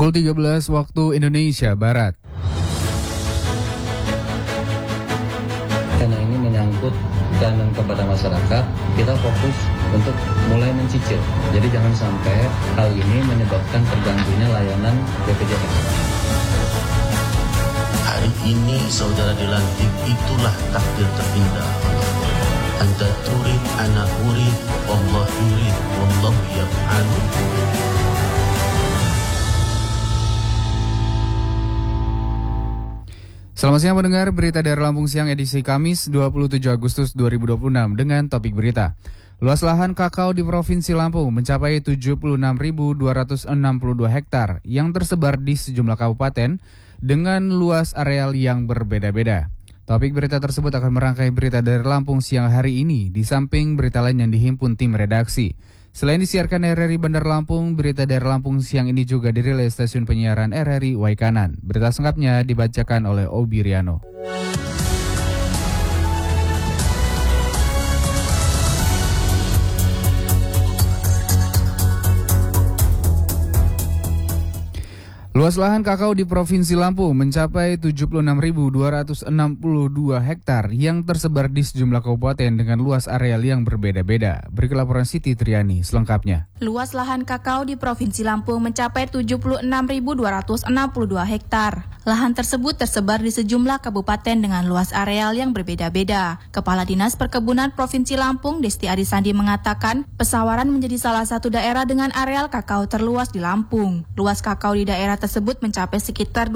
Pukul 13 waktu Indonesia Barat. Karena ini menyangkut pelayanan kepada masyarakat, kita fokus untuk mulai mencicil. Jadi jangan sampai hal ini menyebabkan terganggunya layanan BPJS. Hari ini saudara dilantik, itulah takdir terindah. Anta turid, ana urid, Allah yurid, wallahu yaf'alu. Selamat siang pendengar, berita dari Lampung Siang edisi Kamis 27 Agustus 2026 dengan topik berita. Luas lahan kakao di Provinsi Lampung mencapai 76.262 hektar yang tersebar di sejumlah kabupaten dengan luas areal yang berbeda-beda. Topik berita tersebut akan merangkai berita dari Lampung Siang hari ini di samping berita lain yang dihimpun tim redaksi. Selain disiarkan RRI Bandar Lampung, berita dari Lampung Siang ini juga dirilis stasiun penyiaran RRI Waikanan. Berita selengkapnya dibacakan oleh Obi Riano. Luas lahan kakao di Provinsi Lampung mencapai 76.262 hektar yang tersebar di sejumlah kabupaten dengan luas areal yang berbeda-beda. Berikut laporan Siti Triani selengkapnya. Luas lahan kakao di Provinsi Lampung mencapai 76.262 hektar. Lahan tersebut tersebar di sejumlah kabupaten dengan luas areal yang berbeda-beda. Kepala Dinas Perkebunan Provinsi Lampung, Desti Arisandi mengatakan, Pesawaran menjadi salah satu daerah dengan areal kakao terluas di Lampung. Luas kakao di daerah tersebut mencapai sekitar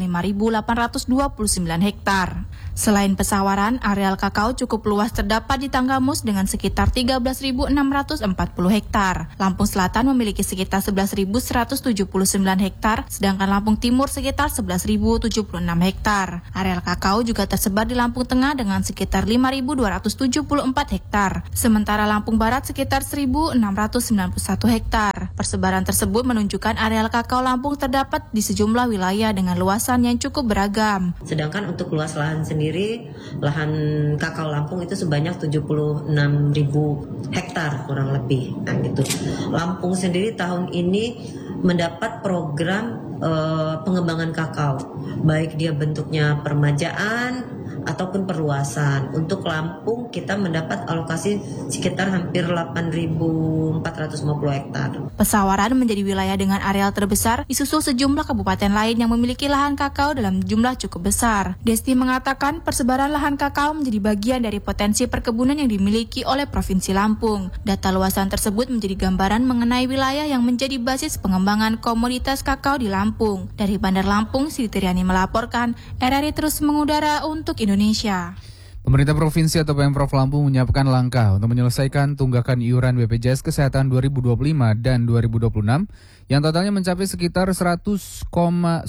25.829 hektar. Selain Pesawaran, areal kakao cukup luas terdapat di Tanggamus dengan sekitar 13.640 hektar. Lampung Selatan memiliki sekitar 11.179 hektar, sedangkan Lampung Timur sekitar 11.076 hektar. Areal kakao juga tersebar di Lampung Tengah dengan sekitar 5.274 hektar, sementara Lampung Barat sekitar 1.691 hektar. Persebaran tersebut menunjukkan areal kakao Lampung terdapat di sejumlah wilayah dengan luasan yang cukup beragam. Sedangkan untuk luas lahan sendiri, lahan kakao Lampung itu sebanyak 76.000 hektar kurang lebih. Nah, gitu. Lampung sendiri tahun ini mendapat program pengembangan kakao, baik dia bentuknya permajaan ataupun perluasan. Untuk Lampung kita mendapat alokasi sekitar hampir 8.450 hektar. Pesawaran menjadi wilayah dengan areal terbesar disusul sejumlah kabupaten lain yang memiliki lahan kakao dalam jumlah cukup besar. Desti mengatakan persebaran lahan kakao menjadi bagian dari potensi perkebunan yang dimiliki oleh Provinsi Lampung. Data luasan tersebut menjadi gambaran mengenai wilayah yang menjadi basis pengembangan komoditas kakao di Lampung. Dari Bandar Lampung, Siti Triani melaporkan, RRI terus mengudara untuk Indonesia. Pemerintah Provinsi atau Pemprov Lampung menyiapkan langkah untuk menyelesaikan tunggakan iuran BPJS Kesehatan 2025 dan 2026 yang totalnya mencapai sekitar 104,5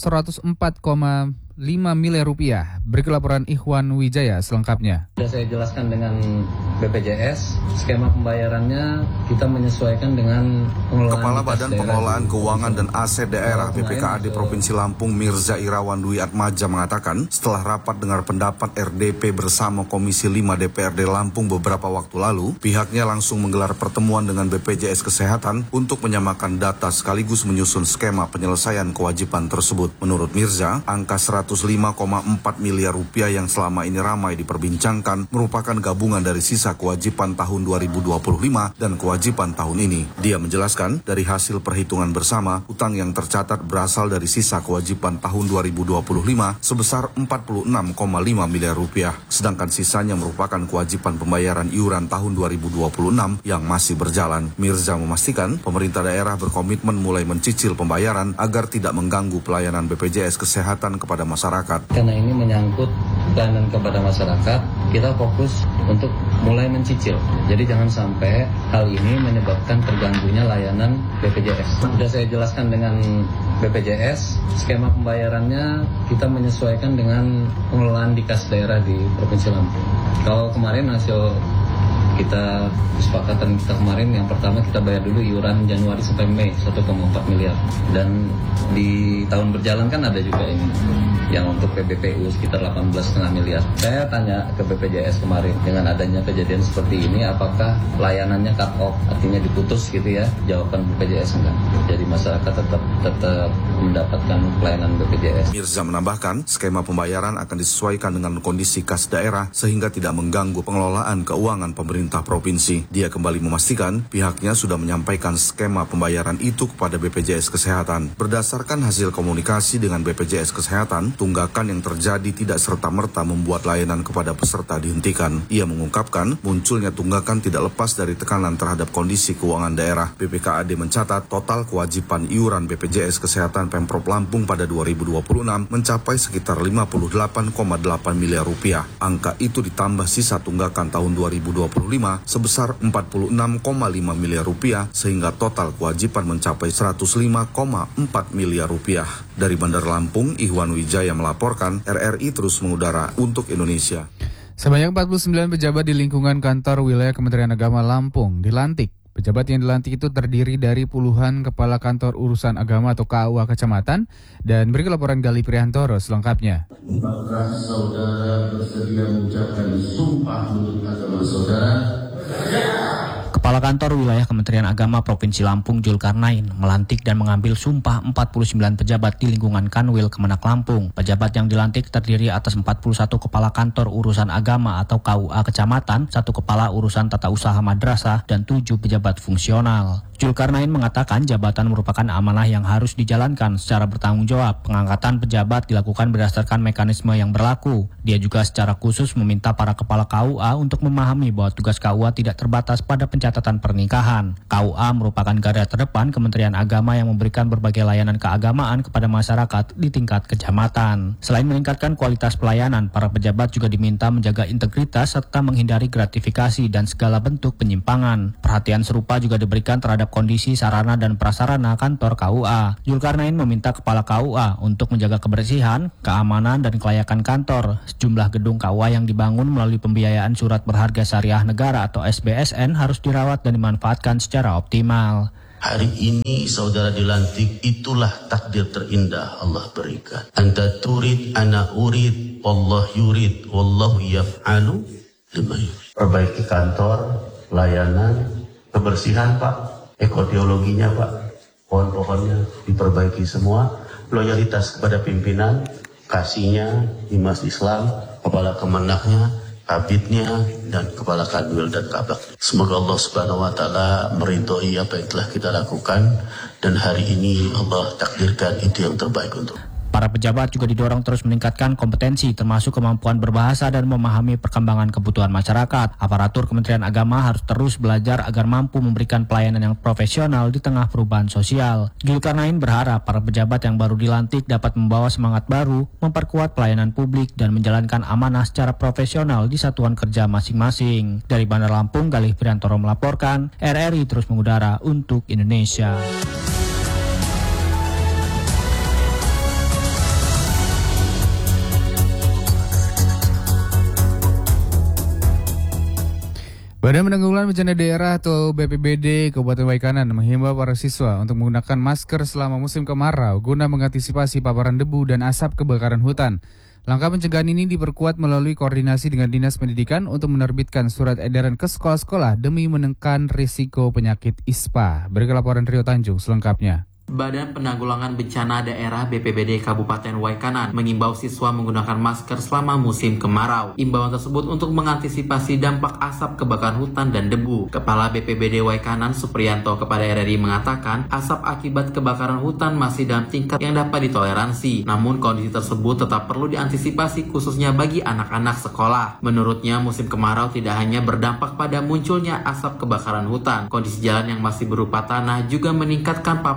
miliar rupiah. Berikut laporan Ikhwan Wijaya selengkapnya. Sudah saya jelaskan dengan BPJS, skema pembayarannya kita menyesuaikan dengan pengelolaan Kepala Badan Pengelolaan Keuangan dan Aset Daerah BPKAD Provinsi Lampung Mirza Irawan Dwi Atmaja mengatakan setelah rapat dengar pendapat RDP bersama Komisi 5 DPRD Lampung beberapa waktu lalu, pihaknya langsung menggelar pertemuan dengan BPJS Kesehatan untuk menyamakan data sekaligus menyusun skema penyelesaian kewajiban tersebut. Menurut Mirza, angka 105,4 miliar rupiah yang selama ini ramai diperbincangkan merupakan gabungan dari sisa kewajiban tahun 2025 dan kewajiban tahun ini. Dia menjelaskan dari hasil perhitungan bersama, utang yang tercatat berasal dari sisa kewajiban tahun 2025 sebesar 46,5 miliar rupiah, sedangkan sisanya merupakan kewajiban pembayaran iuran tahun 2026 yang masih berjalan. Mirza memastikan pemerintah daerah berkomitmen mulai mencicil pembayaran agar tidak mengganggu pelayanan BPJS Kesehatan kepada masyarakat. Karena ini menyangkut pelayanan kepada masyarakat, kita fokus untuk mulai mencicil. Jadi jangan sampai hal ini menyebabkan terganggunya layanan BPJS. Sudah saya jelaskan dengan BPJS, skema pembayarannya kita menyesuaikan dengan pengelolaan di kas daerah di Provinsi Lampung. Kalau kemarin hasil Kita kesepakatan kita kemarin yang pertama kita bayar dulu iuran Januari sampai Mei 1,4 miliar. Dan di tahun berjalan kan ada juga ini yang untuk PBPU sekitar 18,5 miliar. Saya tanya ke BPJS kemarin dengan adanya kejadian seperti ini apakah layanannya cut off, artinya diputus gitu ya. Jawaban BPJS enggak. Jadi masyarakat tetap mendapatkan pelayanan BPJS. Mirza menambahkan, skema pembayaran akan disesuaikan dengan kondisi kas daerah sehingga tidak mengganggu pengelolaan keuangan pemerintah provinsi. Dia kembali memastikan pihaknya sudah menyampaikan skema pembayaran itu kepada BPJS Kesehatan. Berdasarkan hasil komunikasi dengan BPJS Kesehatan, tunggakan yang terjadi tidak serta-merta membuat layanan kepada peserta dihentikan. Ia mengungkapkan munculnya tunggakan tidak lepas dari tekanan terhadap kondisi keuangan daerah. BPKAD mencatat total kewajiban iuran BPJS Kesehatan Pemprov Lampung pada 2026 mencapai sekitar 58,8 miliar rupiah. Angka itu ditambah sisa tunggakan tahun 2025 sebesar 46,5 miliar rupiah sehingga total kewajiban mencapai 105,4 miliar rupiah. Dari Bandar Lampung, Ihwan Wijaya melaporkan, RRI terus mengudara untuk Indonesia. Sebanyak 49 pejabat di lingkungan kantor wilayah Kementerian Agama Lampung dilantik. Pejabat yang dilantik itu terdiri dari puluhan kepala kantor urusan agama atau KUA kecamatan, dan berikut laporan Gali Priantoro selengkapnya. Apakah saudara bersedia mengucapkan sumpah menurut agama saudara? Kepala Kantor Wilayah Kementerian Agama Provinsi Lampung Zulkarnain melantik dan mengambil sumpah 49 pejabat di lingkungan Kanwil Kemenak Lampung. Pejabat yang dilantik terdiri atas 41 kepala kantor urusan agama atau KUA kecamatan, 1 kepala urusan tata usaha madrasah, dan 7 pejabat fungsional. Zulkarnain mengatakan jabatan merupakan amanah yang harus dijalankan secara bertanggung jawab. Pengangkatan pejabat dilakukan berdasarkan mekanisme yang berlaku. Dia juga secara khusus meminta para kepala KUA untuk memahami bahwa tugas KUA tidak terbatas pada pencatatan pernikahan. KUA merupakan garda terdepan Kementerian Agama yang memberikan berbagai layanan keagamaan kepada masyarakat di tingkat kecamatan. Selain meningkatkan kualitas pelayanan, para pejabat juga diminta menjaga integritas serta menghindari gratifikasi dan segala bentuk penyimpangan. Perhatian serupa juga diberikan terhadap kondisi sarana dan prasarana kantor KUA. Zulkarnain meminta kepala KUA untuk menjaga kebersihan, keamanan, dan kelayakan kantor. Sejumlah gedung KUA yang dibangun melalui pembiayaan surat berharga syariah negara atau SBSN harus dirawat dan dimanfaatkan secara optimal. Hari ini saudara dilantik, itulah takdir terindah Allah berikan. Anta turid, ana urid, Allah yurid, wallahu yaf'alu lima yurid. Perbaiki kantor, layanan, kebersihan Pak, ekoteologinya Pak, pohon-pohonnya diperbaiki semua, loyalitas kepada pimpinan, kasihnya, Dimas Islam, kepala kemenaknya, kabitnya, dan kepala kanwil dan kabak. Semoga Allah Subhanahu wa Ta'ala meridhoi apa yang telah kita lakukan, dan hari ini Allah takdirkan itu yang terbaik untuk. Para pejabat juga didorong terus meningkatkan kompetensi termasuk kemampuan berbahasa dan memahami perkembangan kebutuhan masyarakat. Aparatur Kementerian Agama harus terus belajar agar mampu memberikan pelayanan yang profesional di tengah perubahan sosial. Zulkarnain berharap para pejabat yang baru dilantik dapat membawa semangat baru, memperkuat pelayanan publik, dan menjalankan amanah secara profesional di satuan kerja masing-masing. Dari Bandar Lampung, Gali Priantoro melaporkan, RRI terus mengudara untuk Indonesia. Badan Penanggulangan Bencana Daerah atau BPBD Kabupaten Waikanan menghimbau para siswa untuk menggunakan masker selama musim kemarau guna mengantisipasi paparan debu dan asap kebakaran hutan. Langkah pencegahan ini diperkuat melalui koordinasi dengan Dinas Pendidikan untuk menerbitkan surat edaran ke sekolah-sekolah demi menekan risiko penyakit ISPA. Berikut laporan Rio Tanjung selengkapnya. Badan Penanggulangan Bencana Daerah BPBD Kabupaten Waikanan mengimbau siswa menggunakan masker selama musim kemarau. Imbauan tersebut untuk mengantisipasi dampak asap kebakaran hutan dan debu. Kepala BPBD Waikanan Supriyanto kepada RRI mengatakan asap akibat kebakaran hutan masih dalam tingkat yang dapat ditoleransi. Namun kondisi tersebut tetap perlu diantisipasi khususnya bagi anak-anak sekolah. Menurutnya musim kemarau tidak hanya berdampak pada munculnya asap kebakaran hutan. Kondisi jalan yang masih berupa tanah juga meningkatkan paparan debu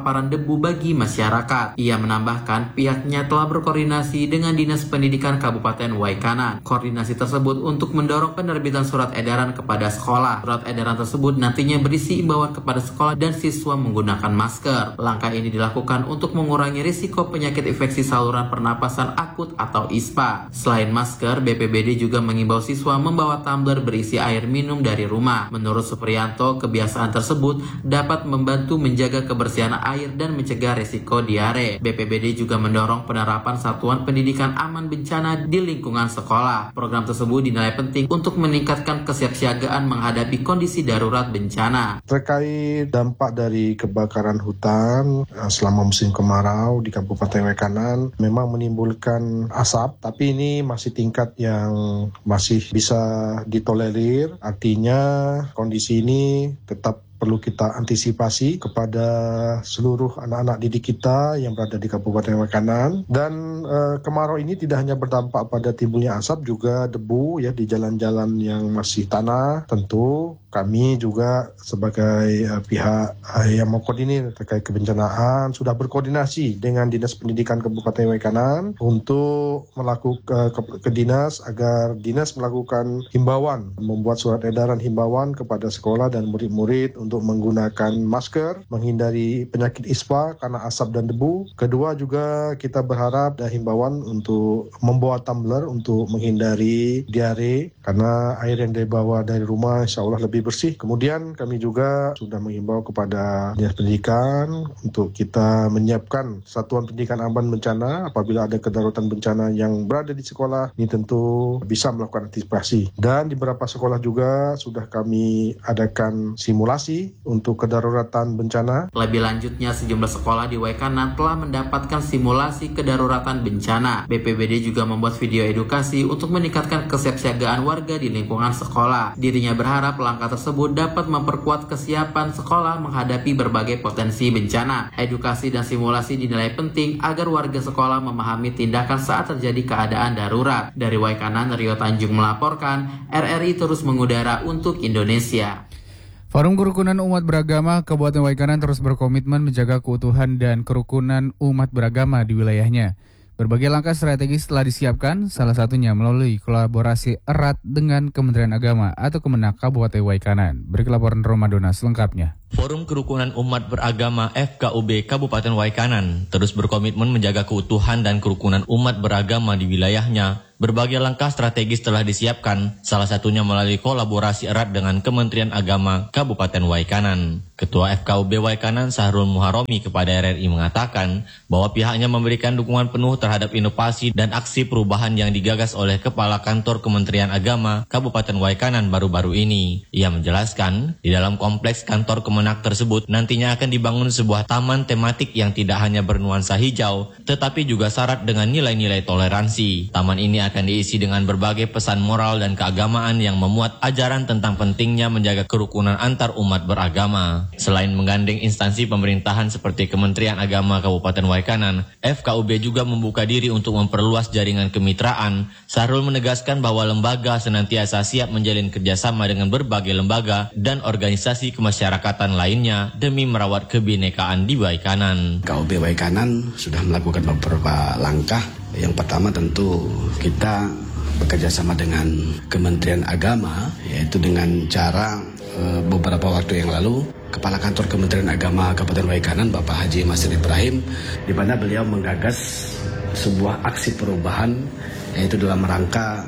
debu bagi masyarakat. Ia menambahkan pihaknya telah berkoordinasi dengan Dinas Pendidikan Kabupaten Waikanan. Koordinasi tersebut untuk mendorong penerbitan surat edaran kepada sekolah. Surat edaran tersebut nantinya berisi imbauan kepada sekolah dan siswa menggunakan masker. Langkah ini dilakukan untuk mengurangi risiko penyakit infeksi saluran pernapasan akut atau ISPA. Selain masker, BPBD juga mengimbau siswa membawa tumbler berisi air minum dari rumah. Menurut Supriyanto, kebiasaan tersebut dapat membantu menjaga kebersihan air dan mencegah risiko diare. BPBD juga mendorong penerapan satuan pendidikan aman bencana di lingkungan sekolah. Program tersebut dinilai penting untuk meningkatkan kesiapsiagaan menghadapi kondisi darurat bencana. Terkait dampak dari kebakaran hutan selama musim kemarau di Kabupaten Waikanan memang menimbulkan asap, tapi ini masih tingkat yang masih bisa ditolerir. Artinya kondisi ini tetap perlu kita antisipasi kepada seluruh anak-anak didik kita yang berada di Kabupaten Waikanan. Dan kemarau ini tidak hanya berdampak pada timbulnya asap, juga debu ya di jalan-jalan yang masih tanah. Tentu kami juga sebagai pihak yang mengkoordinir terkait kebencanaan sudah berkoordinasi dengan Dinas Pendidikan Kabupaten Waikanan untuk melakukan ke dinas agar dinas melakukan himbauan, membuat surat edaran himbauan kepada sekolah dan murid-murid untuk menggunakan masker, menghindari penyakit ISPA karena asap dan debu. Kedua juga kita berharap ada himbauan untuk membawa tumbler untuk menghindari diare karena air yang dibawa dari rumah insya Allah lebih bersih. Kemudian kami juga sudah menghimbau kepada Dinas Pendidikan untuk kita menyiapkan satuan pendidikan aman bencana apabila ada kedaruratan bencana yang berada di sekolah. Ini tentu bisa melakukan antisipasi. Dan di beberapa sekolah juga sudah kami adakan simulasi untuk kedaruratan bencana. Lebih lanjutnya, sejumlah sekolah di Waikanan telah mendapatkan simulasi kedaruratan bencana. BPBD juga membuat video edukasi untuk meningkatkan kesiapsiagaan warga di lingkungan sekolah. Dirinya berharap langkah tersebut dapat memperkuat kesiapan sekolah menghadapi berbagai potensi bencana. Edukasi dan simulasi dinilai penting agar warga sekolah memahami tindakan saat terjadi keadaan darurat. Dari Waikanan, Rio Tanjung melaporkan, RRI terus mengudara untuk Indonesia. Forum Kerukunan Umat Beragama Kabupaten Waikanan terus berkomitmen menjaga keutuhan dan kerukunan umat beragama di wilayahnya. Berbagai langkah strategis telah disiapkan, salah satunya melalui kolaborasi erat dengan Kementerian Agama atau Kemenak Kabupaten Waikanan. Berikut laporan Romadona selengkapnya. Forum Kerukunan Umat Beragama FKUB Kabupaten Waikanan terus berkomitmen menjaga keutuhan dan kerukunan umat beragama di wilayahnya. Berbagai langkah strategis telah disiapkan, salah satunya melalui kolaborasi erat dengan Kementerian Agama Kabupaten Waikanan. Ketua FKUB Waikanan Sahrul Muharomi kepada RRI mengatakan bahwa pihaknya memberikan dukungan penuh terhadap inovasi dan aksi perubahan yang digagas oleh Kepala Kantor Kementerian Agama Kabupaten Waikanan baru-baru ini. Ia menjelaskan, di dalam kompleks kantor Kemenak tersebut nantinya akan dibangun sebuah taman tematik yang tidak hanya bernuansa hijau, tetapi juga syarat dengan nilai-nilai toleransi. Taman ini akan diisi dengan berbagai pesan moral dan keagamaan yang memuat ajaran tentang pentingnya menjaga kerukunan antar umat beragama. Selain menggandeng instansi pemerintahan seperti Kementerian Agama Kabupaten Waikanan, FKUB juga membuka diri untuk memperluas jaringan kemitraan. Sahrul menegaskan bahwa lembaga senantiasa siap menjalin kerjasama dengan berbagai lembaga dan organisasi kemasyarakatan lainnya demi merawat kebinekaan di Waikanan. FKUB Waikanan sudah melakukan beberapa langkah. Yang pertama tentu kita bekerja sama dengan Kementerian Agama, yaitu dengan cara beberapa waktu yang lalu Kepala Kantor Kementerian Agama Kabupaten Waikanan Bapak Haji Masir Ibrahim, di mana beliau menggagas sebuah aksi perubahan, yaitu dalam rangka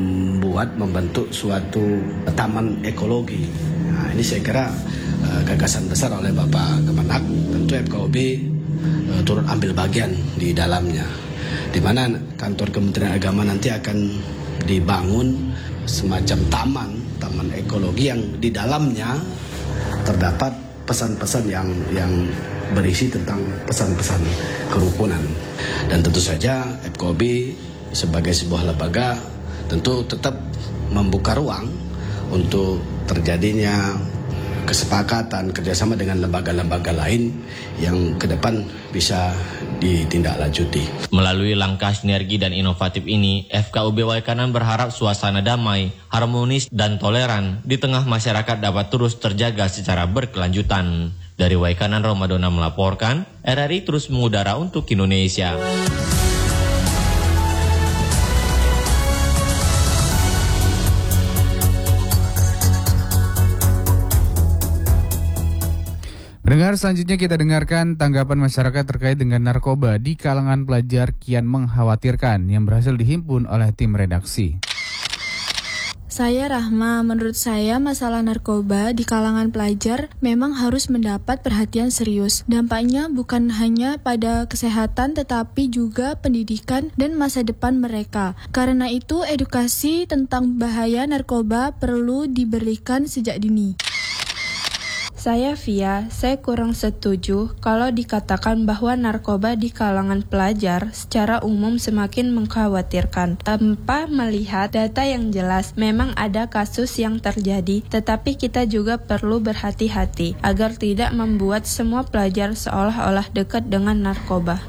membentuk suatu taman ekologi. Nah, ini saya kira gagasan besar oleh Bapak Kemenak. Tentu FKUB turut ambil bagian di dalamnya, di mana kantor Kementerian Agama nanti akan dibangun semacam taman ekologi yang di dalamnya terdapat pesan-pesan yang berisi tentang pesan-pesan kerukunan. Dan tentu saja FKUB sebagai sebuah lembaga tentu tetap membuka ruang untuk terjadinya kesepakatan kerjasama dengan lembaga-lembaga lain yang ke depan bisa ditindaklanjuti. Melalui langkah sinergi dan inovatif ini, FKUB Waikanan berharap suasana damai, harmonis, dan toleran di tengah masyarakat dapat terus terjaga secara berkelanjutan. Dari Waikanan, Romadona melaporkan, RRI terus mengudara untuk Indonesia. Pendengar, selanjutnya kita dengarkan tanggapan masyarakat terkait dengan narkoba di kalangan pelajar kian mengkhawatirkan yang berhasil dihimpun oleh tim redaksi. Saya Rahma, menurut saya masalah narkoba di kalangan pelajar memang harus mendapat perhatian serius. Dampaknya bukan hanya pada kesehatan tetapi juga pendidikan dan masa depan mereka. Karena itu edukasi tentang bahaya narkoba perlu diberikan sejak dini. Saya Via, saya kurang setuju kalau dikatakan bahwa narkoba di kalangan pelajar secara umum semakin mengkhawatirkan. Tanpa melihat data yang jelas, memang ada kasus yang terjadi, tetapi kita juga perlu berhati-hati agar tidak membuat semua pelajar seolah-olah dekat dengan narkoba.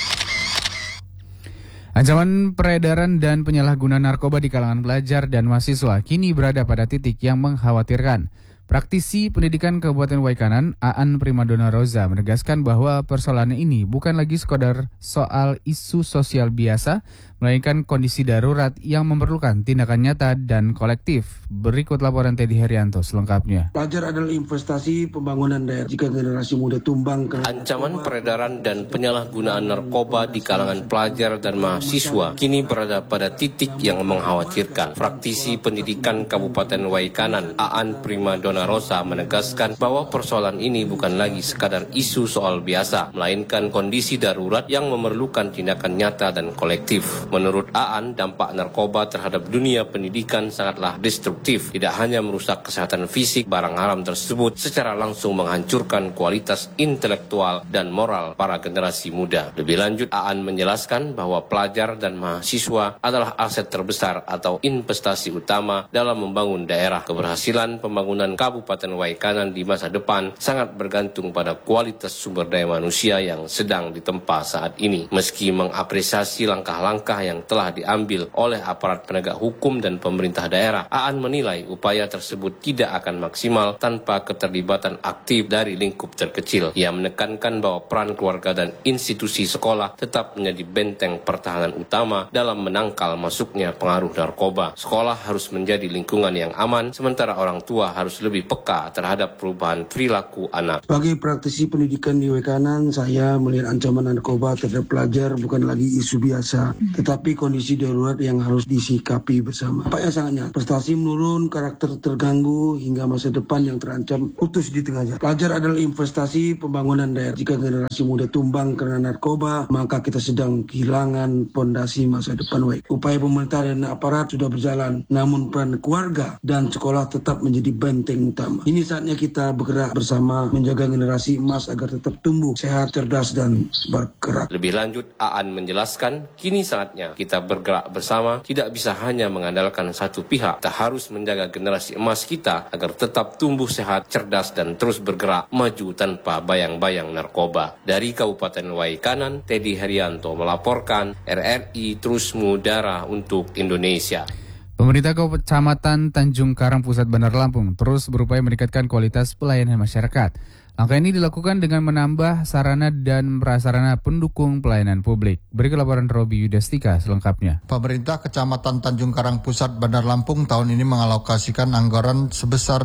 Ancaman peredaran dan penyalahgunaan narkoba di kalangan pelajar dan mahasiswa kini berada pada titik yang mengkhawatirkan. Praktisi pendidikan Kabupaten Waikanan, Aan Primadona Roza, menegaskan bahwa persoalan ini bukan lagi sekadar soal isu sosial biasa, melainkan kondisi darurat yang memerlukan tindakan nyata dan kolektif. Berikut laporan Teddy Herianto selengkapnya. Pelajar adalah investasi pembangunan daerah. Jika generasi muda tumbang karena ancaman peredaran dan penyalahgunaan narkoba di kalangan pelajar dan mahasiswa kini berada pada titik yang mengkhawatirkan. Praktisi pendidikan Kabupaten Waikanan, Aan Primadona Roza, menegaskan bahwa persoalan ini bukan lagi sekadar isu soal biasa, melainkan kondisi darurat yang memerlukan tindakan nyata dan kolektif. Menurut Aan, dampak narkoba terhadap dunia pendidikan sangatlah destruktif. Tidak hanya merusak kesehatan fisik, barang haram tersebut secara langsung menghancurkan kualitas intelektual dan moral para generasi muda. Lebih lanjut, Aan menjelaskan bahwa pelajar dan mahasiswa adalah aset terbesar atau investasi utama dalam membangun daerah. Keberhasilan pembangunan Kabupaten Waikanan di masa depan sangat bergantung pada kualitas sumber daya manusia yang sedang ditempa saat ini. Meski mengapresiasi langkah-langkah yang telah diambil oleh aparat penegak hukum dan pemerintah daerah, Aan menilai upaya tersebut tidak akan maksimal tanpa keterlibatan aktif dari lingkup terkecil. Ia menekankan bahwa peran keluarga dan institusi sekolah tetap menjadi benteng pertahanan utama dalam menangkal masuknya pengaruh narkoba. Sekolah harus menjadi lingkungan yang aman, sementara orang tua harus lebih peka terhadap perubahan perilaku anak. Sebagai praktisi pendidikan di Waikanan, saya melihat ancaman narkoba terhadap pelajar bukan lagi isu biasa, tetapi kondisi darurat yang harus disikapi bersama. Dampaknya sangat nyata. Prestasi menurun, karakter terganggu, hingga masa depan yang terancam putus di tengah jalan. Pelajar adalah investasi pembangunan daerah. Jika generasi muda tumbang karena narkoba, maka kita sedang kehilangan fondasi masa depan baik. Upaya pemerintah dan aparat sudah berjalan, namun peran keluarga dan sekolah tetap menjadi benteng utama. Ini saatnya kita bergerak bersama menjaga generasi emas agar tetap tumbuh, sehat, cerdas, dan bergerak. Lebih lanjut, Aan menjelaskan, kini saatnya kita bergerak bersama, tidak bisa hanya mengandalkan satu pihak. Kita harus menjaga generasi emas kita agar tetap tumbuh sehat, cerdas, dan terus bergerak maju tanpa bayang-bayang narkoba. Dari Kabupaten Waikanan, Teddy Herianto melaporkan, RRI terus mengudara untuk Indonesia. Pemerintah Kecamatan Tanjung Karang Pusat Bandar Lampung terus berupaya meningkatkan kualitas pelayanan masyarakat. Langkah ini dilakukan dengan menambah sarana dan prasarana pendukung pelayanan publik. Berikut laporan Robi Yudastika selengkapnya. Pemerintah Kecamatan Tanjung Karang Pusat Bandar Lampung tahun ini mengalokasikan anggaran sebesar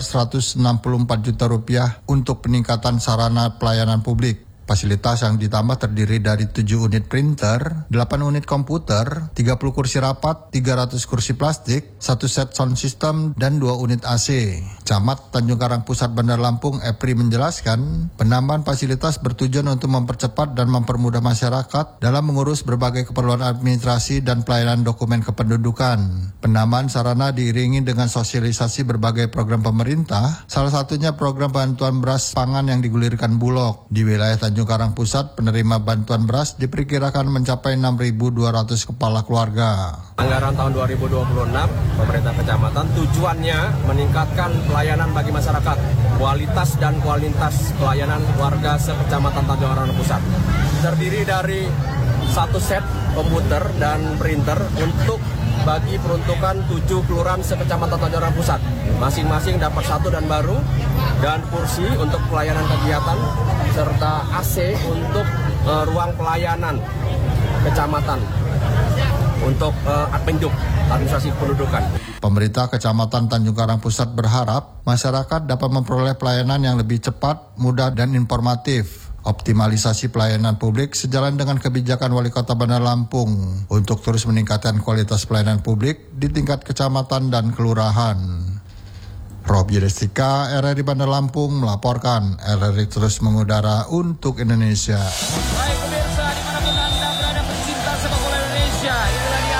Rp164 juta untuk peningkatan sarana pelayanan publik. Fasilitas yang ditambah terdiri dari 7 unit printer, 8 unit komputer, 30 kursi rapat, 300 kursi plastik, 1 set sound system, dan 2 unit AC. Camat Tanjung Karang Pusat Bandar Lampung, Epri, menjelaskan penambahan fasilitas bertujuan untuk mempercepat dan mempermudah masyarakat dalam mengurus berbagai keperluan administrasi dan pelayanan dokumen kependudukan. Penambahan sarana diiringi dengan sosialisasi berbagai program pemerintah, salah satunya program bantuan beras pangan yang digulirkan Bulog. Di wilayah Tanjung Karang Pusat, penerima bantuan beras diperkirakan mencapai 6.200 kepala keluarga. Anggaran tahun 2026, pemerintah kecamatan tujuannya meningkatkan pelayanan bagi masyarakat, kualitas dan kualitas pelayanan warga sekecamatan Tanjung Karang Pusat. Terdiri dari 1 set komputer dan printer untuk bagi peruntukan 7 kelurahan sekecamatan Tanjung Karang Pusat. Masing-masing dapat 1 dan baru, dan kursi untuk pelayanan kegiatan, serta AC untuk ruang pelayanan kecamatan untuk Adpenduk, administrasi kependudukan. Pemerintah Kecamatan Tanjung Karang Pusat berharap masyarakat dapat memperoleh pelayanan yang lebih cepat, mudah, dan informatif. Optimalisasi pelayanan publik sejalan dengan kebijakan Wali Kota Bandar Lampung untuk terus meningkatkan kualitas pelayanan publik di tingkat kecamatan dan kelurahan. Rob Yudestika, RRI Bandar Lampung melaporkan. RRI terus mengudara untuk Indonesia. Baik pemirsa, dimanapun Anda berada pencinta sepak bola Indonesia, inilah dia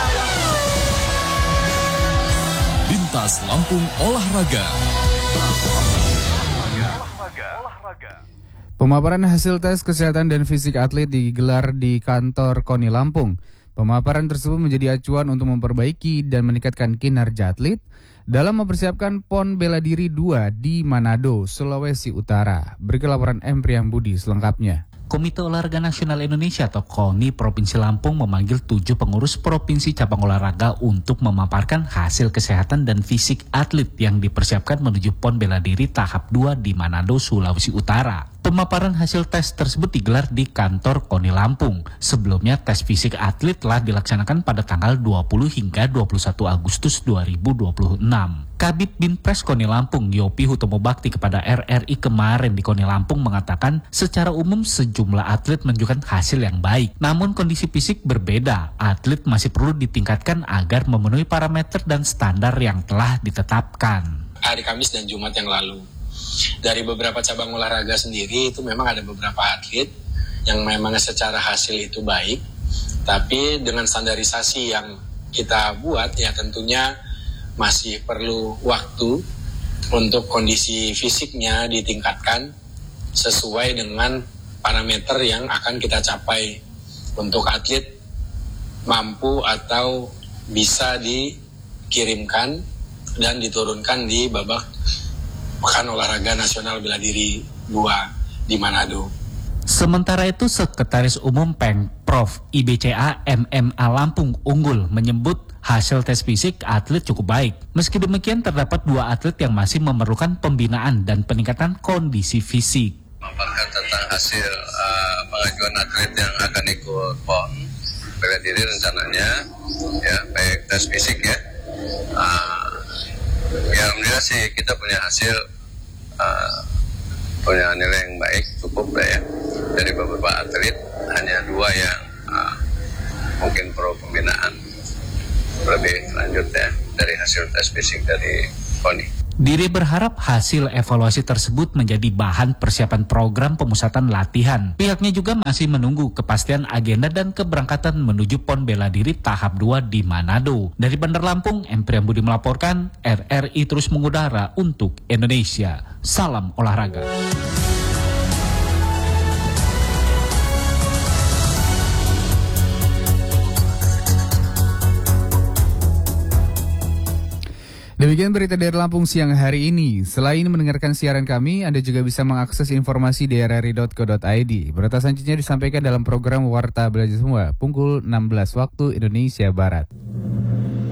Bintas Lampung Olahraga. Pemaparan hasil tes kesehatan dan fisik atlet digelar di kantor KONI Lampung. Pemaparan tersebut menjadi acuan untuk memperbaiki dan meningkatkan kinerja atlet dalam mempersiapkan PON Bela Diri 2 di Manado, Sulawesi Utara. Berikut laporan M. Priyambudi selengkapnya. Komite Olahraga Nasional Indonesia atau KONI Provinsi Lampung memanggil 7 pengurus provinsi cabang olahraga untuk memaparkan hasil kesehatan dan fisik atlet yang dipersiapkan menuju PON Bela Diri tahap 2 di Manado, Sulawesi Utara. Pemaparan hasil tes tersebut digelar di kantor KONI Lampung. Sebelumnya tes fisik atlet telah dilaksanakan pada tanggal 20 hingga 21 Agustus 2026. Kabid Binpres KONI Lampung, Yopi Hutomo Bakti kepada RRI kemarin di KONI Lampung mengatakan secara umum sejumlah atlet menunjukkan hasil yang baik. Namun kondisi fisik berbeda. Atlet masih perlu ditingkatkan agar memenuhi parameter dan standar yang telah ditetapkan. Hari Kamis dan Jumat yang lalu. Dari beberapa cabang olahraga sendiri itu memang ada beberapa atlet yang memang secara hasil itu baik, tapi dengan standarisasi yang kita buat ya tentunya masih perlu waktu untuk kondisi fisiknya ditingkatkan sesuai dengan parameter yang akan kita capai untuk atlet mampu atau bisa dikirimkan dan diturunkan di babak Pekan Olahraga Nasional Bela Diri 2 di Manado. Sementara itu, Sekretaris Umum Pemprov IBCA MMA Lampung Unggul menyebut hasil tes fisik atlet cukup baik. Meski demikian, terdapat 2 atlet yang masih memerlukan pembinaan dan peningkatan kondisi fisik. Memaparkan tentang hasil pengajuan atlet yang akan ikut PON Bela Diri rencananya, ya baik tes fisik ya. Ya alhamdulillah sih kita punya hasil punya nilai yang baik, cukup lah ya. Dari beberapa atlet hanya 2 yang mungkin perlu pembinaan lebih lanjut ya dari hasil tes fisik dari KONI. Diri berharap hasil evaluasi tersebut menjadi bahan persiapan program pemusatan latihan. Pihaknya juga masih menunggu kepastian agenda dan keberangkatan menuju PON Bela Diri tahap 2 di Manado. Dari Bandar Lampung, M. Priyambudi melaporkan, RRI terus mengudara untuk Indonesia. Salam olahraga. Demikian berita dari Lampung siang hari ini. Selain mendengarkan siaran kami, Anda juga bisa mengakses informasi di rri.co.id. Berita selanjutnya disampaikan dalam program Warta Belajar Semua, pukul 16 waktu Indonesia Barat.